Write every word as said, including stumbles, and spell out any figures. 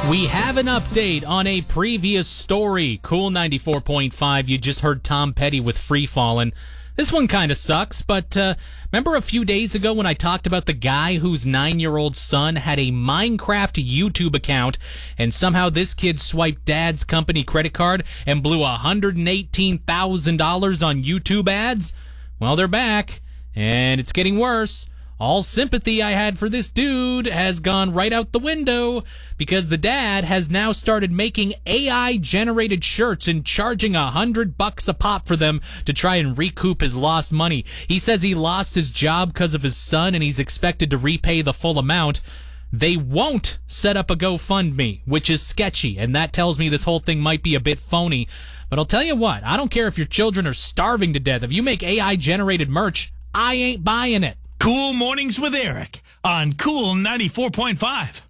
We have an update on a previous story. Cool ninety-four point five, you just heard Tom Petty with Free Fallin'. This one kind of sucks, but uh, remember a few days ago when I talked about the guy whose nine-year-old son had a Minecraft YouTube account, and somehow this kid swiped dad's company credit card and blew one hundred eighteen thousand dollars on YouTube ads? Well, they're back, and it's getting worse. All sympathy I had for this dude has gone right out the window because the dad has now started making A I-generated shirts and charging a hundred bucks a pop for them to try and recoup his lost money. He says he lost his job because of his son and he's expected to repay the full amount. They won't set up a GoFundMe, which is sketchy, and that tells me this whole thing might be a bit phony. But I'll tell you what, I don't care if your children are starving to death. If you make A I-generated merch, I ain't buying it. Cool Mornings with Eric on Cool ninety-four point five.